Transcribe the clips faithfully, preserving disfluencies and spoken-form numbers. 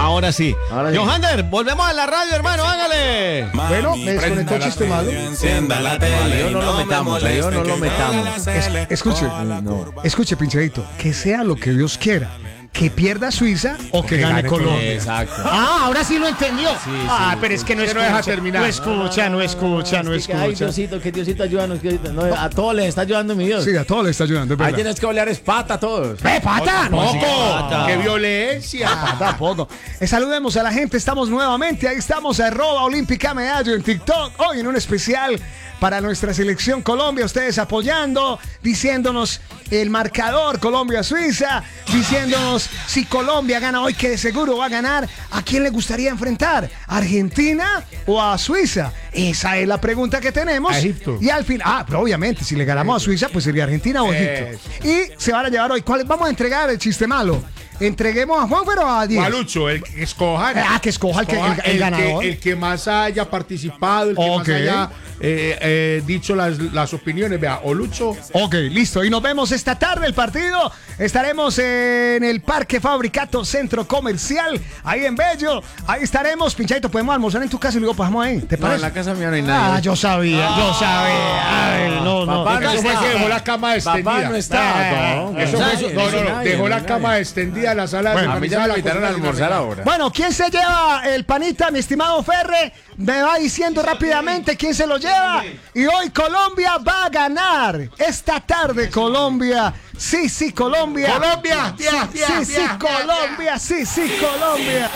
Ahora sí. Ahora sí. Johander, volvemos a la radio, hermano, hágale. Bueno, me desconectó el chiste malo. Encienda la tele. Yo no lo metamos, yo no lo metamos. Es- escuche, No. escuche, pinchadito, que sea lo que Dios quiera. Que pierda Suiza o que, gane, Colombia. Exacto. Ah, ahora sí lo entendió. ah, pero es que no Que no escucha. deja terminar. No escucha, no escucha, no Es que, ay, escucha. Diosito, que Diosito ayúdanos. Que, no, a todos les está ayudando mi Dios. Sí, a todos le está ayudando, es Ahí verdad. tienes que olear espata a todos. ¡Eh, pata! ¡No! Pata. ¡Qué violencia! Tampoco. Eh, saludemos a la gente, estamos nuevamente, ahí estamos, arroba Olímpica Medallo en TikTok, hoy en un especial para nuestra selección Colombia, ustedes apoyando, diciéndonos el marcador Colombia-Suiza, diciéndonos si Colombia gana hoy, que de seguro va a ganar, ¿a quién le gustaría enfrentar? ¿A Argentina o a Suiza? Esa es la pregunta que tenemos. A Egipto. Y al fin, ah, pero obviamente, si le ganamos a Suiza, pues sería Argentina o Egipto. Y se van a llevar hoy, ¿cuál? Vamos a entregar el chiste malo. Entreguemos a Juan, pero a Diego. Malucho, el que escoja. Ah, que escoja el que- el- el ganador. Que, el que más haya participado, el que Ok. más haya eh, eh, dicho las, las opiniones. Vea, o Lucho. Ok, listo. Y nos vemos esta tarde el partido. Estaremos en el Parque Fabricato Centro Comercial, ahí en Bello. Ahí estaremos. Pinchadito, podemos almorzar en tu casa y luego pasamos ahí. ¿Te No, parece? en la casa mía no hay nadie. Ah, yo sabía, yo sabía. Ay, no, no. Papá no Eso fue está. que dejó la cama extendida. Papá no está. No, Eso no, fue- nadie, no, no, no, nadie, dejó la nadie. cama extendida en la sala Bueno, de A mí ya me invitaron a almorzar ahora. Bueno, ¿quién se lleva el panita, mi estimado Ferre? Me va diciendo rápidamente quién se lo lleva. Y hoy Colombia va a ganar. Esta tarde Colombia. Sí, sí, Colombia. Colombia, Sí, tía, tía, sí, sí, tía, tía, Colombia. Sí, sí, Colombia.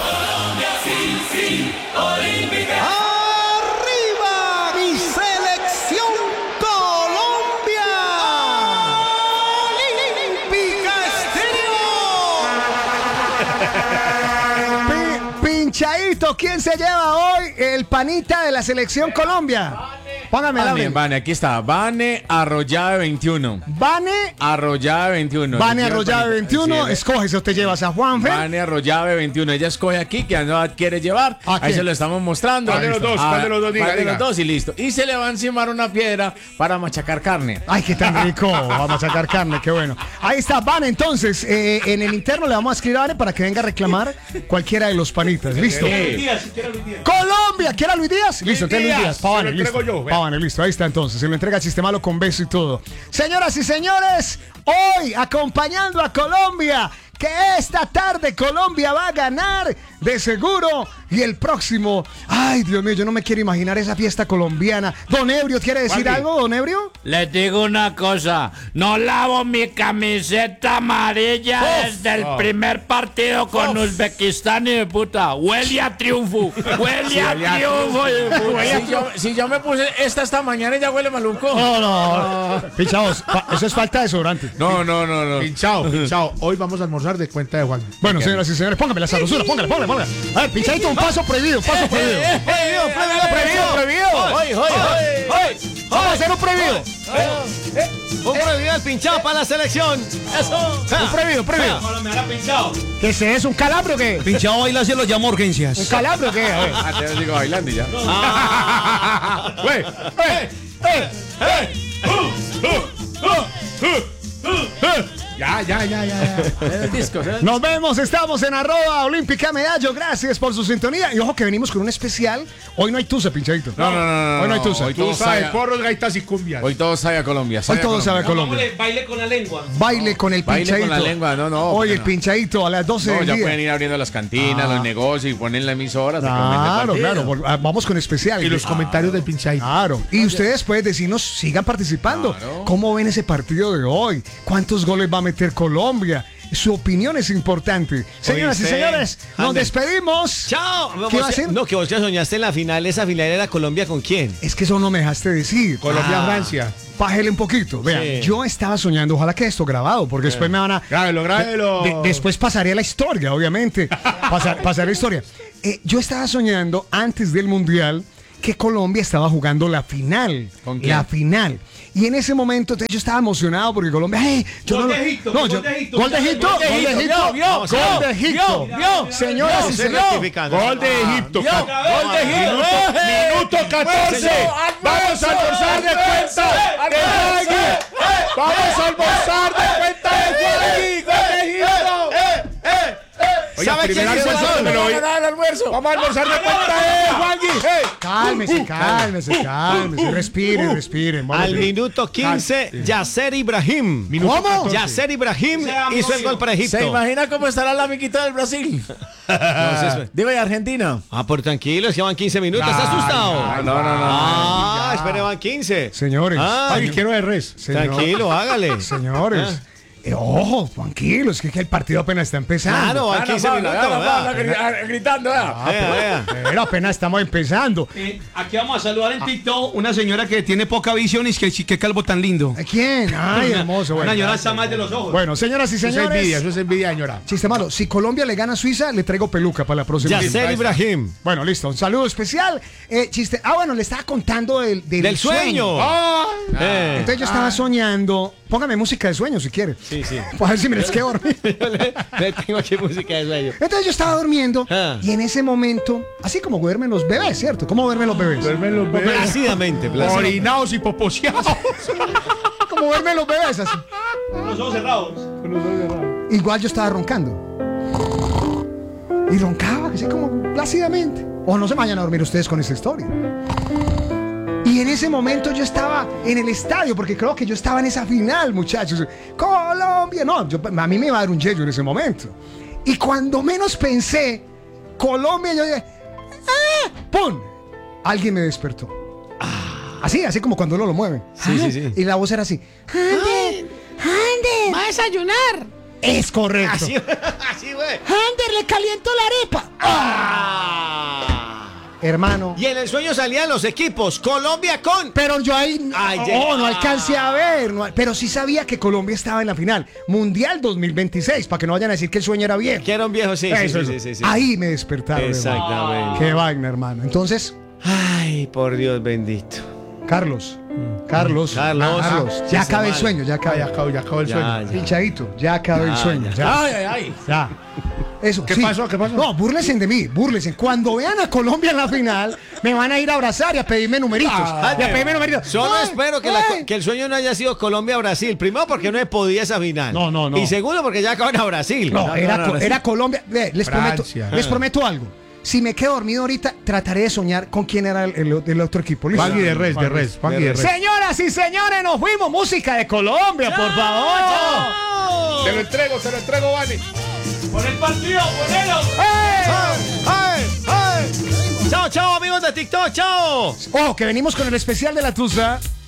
¡Arriba mi selección Colombia! ¡Olímpica Estéreo! Pi- Pinchadito, ¿quién se lleva hoy el panita de la selección Colombia? Póngame la Vane, Vane, aquí está. Vane Arroyave veintiuno. Vane, Arroyave veintiuno. Vane Le quiero Arroyave el panita. veintiuno, Sí, él- escoges o te llevas a Juanfer. Vane Arroyave veintiuno. Ella escoge aquí que no quiere llevar. ¿A Ahí quién? se lo estamos mostrando. ¿Cuál de Ahí los está. dos? ¿Cuál de los dos? Diga, ¿Cuál de diga. los dos? Y listo. Y se le va a encimar una piedra para machacar carne. Ay, qué tan rico. Vamos a sacar carne, qué bueno. Ahí está, Van. Entonces, eh, en el interno le vamos a escribir a Van para que venga a reclamar cualquiera de los panitas. Listo. Colombia, ¿quiere a Luis Díaz? Listo, entonces Luis Díaz, Díaz. Pa' se Vane, lo entrego listo. yo, Pa' Vane, listo, ahí está entonces. Se lo entrega a Sistemalo con beso y todo. Señoras y señores, hoy acompañando a Colombia, que esta tarde Colombia va a ganar de seguro. Y el próximo, ay Dios mío, yo no me quiero imaginar esa fiesta colombiana. Don Ebrio, ¿quiere decir Juanji. algo, Don Ebrio? Les digo una cosa, no lavo mi camiseta amarilla desde el primer partido con Uzbekistán y de puta. Huele a triunfo, huele a triunfo. hijo de puta. Si yo, si yo me puse esta esta mañana y ya huele maluco. No, no. Pichaos, pa- eso es falta de sobrante. No, no, no, no. Pinchao, pinchao. Hoy vamos a almorzar de cuenta de Juan. Bueno, señoras y señores, póngame la sabrosura, póngale, póngale, póngale. A ver, pinchadito, un paso prohibido, un paso prohibido. Prohibido, prohibido, prohibido, prohibido. Hoy, hoy, hoy. Vamos a hacer un prohibido. Un prohibido el pinchado para la selección. Eso. Un prohibido, un prohibido. ¿Qué es eso? ¿Un calambre o qué? Pinchado baila se lo llamo ¿Un urgencias. calambre o qué? A ver. Ah, te digo bailando y ya. Güey, ¡Eh! ¡Eh! ya, ya, ya, ya, ya. El disco, ¿sabes? Nos vemos, estamos en arroba Olímpica Medallo. Gracias por su sintonía. Y ojo que venimos con un especial. Hoy no hay tusa, pinchadito. No, no, no, no. Hoy no hay tusa. Hoy Tú todo sabes, sabe, porros, gaitas y cumbias. hoy todo sabe a Colombia. Hoy sabe a todo Colombia. sabe a Colombia. Baile con la lengua. Baile con el Baile pinchadito. con la lengua, no, no, Oye, el no. pinchadito a las doce No, del ya día. pueden ir abriendo las cantinas, Ah. los negocios y ponen la emisora. se Claro, comenta el claro. partido. vol- ah, Vamos con especial. Y los comentarios del pinchadito. Claro. Y ustedes pueden decirnos, sigan participando. Claro. ¿Cómo ven ese partido de hoy? ¿Cuántos goles va a meter Colombia? Su opinión es importante. Señoras y Oíste, señores, nos Ander. despedimos. Chao. ¿Qué va a Vos- hacer? No, que vos ya soñaste en la final. Esa final era Colombia con quién. Es que eso no me dejaste decir. Colombia-Francia. Bájele un poquito. Vean, Sí. yo estaba soñando, ojalá que esto grabado, porque después me van a. Grábelo, grábelo. De- después pasaré a la historia, obviamente. Pasar, pasaré a la historia. Eh, yo estaba soñando antes del Mundial que Colombia estaba jugando la final. ¿Con quién? La final. Y en ese momento entonces, yo estaba emocionado porque Colombia. ¡Hey! Yo Gol no, de Egipto, no, gol yo- de Egipto, Gol de Egipto. gol de Gol de Egipto, Egipto. vio, vio, Gol vio, de Egipto. vio, vio, Señoras y Se señores. rectificando. Gol de Egipto. Vio, Ca- gol de Egipto. Minuto catorce. Vamos a almorzar de cuenta de Juanji. Vamos a almorzar de cuenta de Juanji. Gol de Egipto. Oiga, ¿Sabe primer quién hizo el almuerzo, gol? me lo voy a dar el almuerzo. Vamos a almorzar de cuenta, eh, Juanqui. Eh. Cálmese, cálmese, cálmese. Respiren, respiren. Vamos Al bien. minuto quince, Yasser Ibrahim. ¿Cómo? Yasser Ibrahim hizo el gol para Egipto. ¿Se imagina cómo estará la amiguita del Brasil? Entonces, Digo, ¿y Argentina? ah, por tranquilo, es que van quince minutos. ¿Está asustado? No, no, no, no. Ah, espere, van quince. Señores. Ah, Ay, quiero de res. Señor- tranquilo, hágale. Señores. Ah. Eh, ojo, tranquilos, que, que el partido apenas está empezando. Claro, van quince minutos. vea. gritando, Ah, Vea, pero- vea. pero apenas estamos empezando. Eh, aquí vamos a saludar en TikTok una señora que tiene poca visión y que, que calvo tan lindo. ¿Quién? Ay, hermoso. Una Bueno, señora está mal de los ojos. bueno señoras y Eso es señores. envidia, eso es envidia, señora. Chiste malo. Si Colombia le gana a Suiza, le traigo peluca para la próxima. Yasser Ibrahim. Bueno, listo. Un saludo especial. Eh, chiste. Ah, bueno, le estaba contando del, del, Del sueño. Eh. Entonces yo estaba soñando. Póngame música de sueño si quiere. Sí, sí. Para ver si me les quedo dormido. le, le tengo aquí música de sueño. Entonces yo estaba durmiendo Ah. y en ese momento, así como duermen los bebés, ¿cierto? ¿Cómo duermen los bebés? Duermen los bebés. Plácidamente, plácidamente. Orinados y poposeados. ¿Cómo duermen los bebés así? Con los ojos cerrados. Igual yo estaba roncando. Y roncaba, así como plácidamente. O no se vayan a dormir ustedes con esta historia. Y en ese momento yo estaba en el estadio, porque creo que yo estaba en esa final, muchachos. Colombia, no, yo- a mí me iba a dar un yello en ese momento. Y cuando menos pensé, Colombia, yo dije, ¡ah! ¡Pum! Alguien me despertó. Así, así como cuando uno lo mueve. Sí, sí, sí. Y la voz era así. ¡Ander! ¡Ander! ¡Va a desayunar! Es correcto. Así, así, güey. ¡Ander, le caliento la arepa! Ah. Hermano. Y en el sueño salían los equipos. Colombia con. Pero yo ahí Ay, oh, ya. no alcancé a ver, no- pero sí sabía que Colombia estaba en la final. Mundial dos mil veintiséis, para que no vayan a decir que el sueño era viejo. Que era un viejo, sí, sí, Eso, sí, eso. sí, sí, sí. Ahí me despertaron. hermano. Exactamente. Qué vaina, hermano. Entonces, Ay, por Dios bendito. Carlos, Carlos, Carlos. Carlos, Ah, ya chiste acabé el mal. sueño, ya Ah, acabé. ya acabó, ya acabó el Ya, sueño. ya. Pinchadito, ya acabé el Ya, sueño, ya. ya. Ay, ay, ay. Ya. Eso, ¿Qué sí. pasó? ¿Qué pasó? No, búrlense de mí, búrlense. Cuando vean a Colombia en la final, me van a ir a abrazar y a pedirme numeritos. Ah, y a pedirme numeritos. Solo Ay, espero que, la- ay. que el sueño no haya sido Colombia-Brasil. Primero, porque no se podía esa final. No, no, no. Y segundo, porque ya acaban a Brasil. No, era, no, co- no, sí. era Colombia. Ve, les prometo, Francia. les prometo algo. Si me quedo dormido ahorita, trataré de soñar con quién era el, el- el otro equipo. ¿Listo? Juanqui de res, de res, Juanqui de res. Señoras y señores, nos fuimos. Música de Colombia, por favor. Te lo entrego, te lo entrego, Vani. Por el partido, ponelo. ¡Ay, ay, ay! Chao, chao, amigos de TikTok, chao. Ojo, que venimos con el especial de la Tusa.